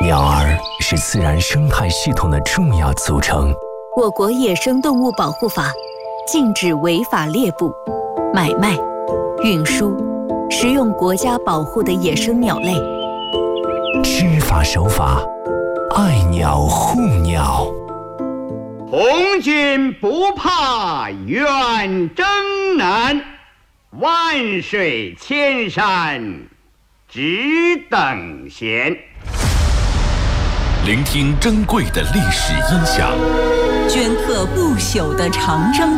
鸟儿是自然生态系统的重要组成。 我国野生动物保护法禁止违法猎捕、买卖、运输、食用国家保护的野生鸟类。 知法守法，爱鸟护鸟。 红军不怕远征难，万水千山只等闲。 聆听珍贵的历史音响， 镌刻不朽的长征